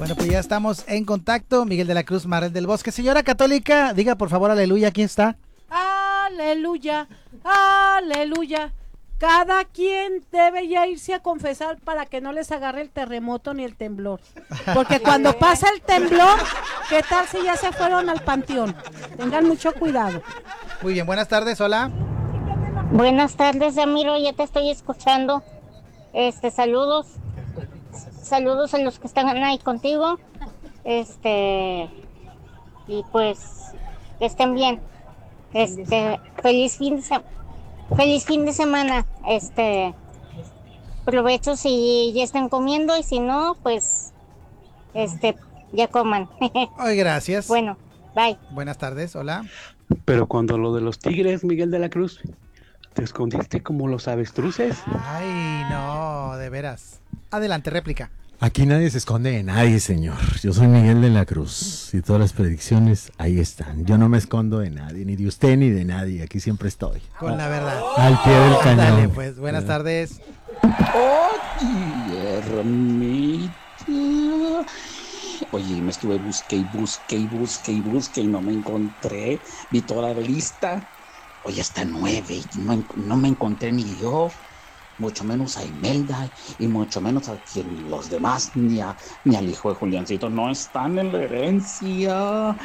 Bueno, pues ya estamos en contacto. Miguel de la Cruz, Marel del Bosque. Señora católica, diga por favor aleluya, ¿quién está? Aleluya, aleluya. Cada quien debe ya irse a confesar para que no les agarre el terremoto ni el temblor. Porque cuando pasa el temblor, ¿qué tal si ya se fueron al panteón? Tengan mucho cuidado. Muy bien, buenas tardes, hola. Buenas tardes, Ramiro, ya te estoy escuchando. Saludos. Saludos a los que están ahí contigo. Y pues que estén bien. Feliz fin de semana. Provecho si ya están comiendo y si no, pues ya coman. Ay, gracias. Bueno, bye. Buenas tardes, hola. Pero cuando lo de los tigres, Miguel de la Cruz, te escondiste como los avestruces. Ay, no, de veras. Adelante, réplica. Aquí nadie se esconde de nadie, señor. Yo soy Miguel de la Cruz y todas las predicciones ahí están. Yo no me escondo de nadie, ni de usted ni de nadie. Aquí siempre estoy. Con la verdad. Al pie del cañón. Dale, pues, buenas tardes. Oye, ermita. Oye, me estuve busque y no me encontré. Vi toda la lista. Oye, hasta 9. No me encontré ni yo. Mucho menos a Imelda y mucho menos a quien los demás, ni al hijo de Juliancito, no están en la herencia.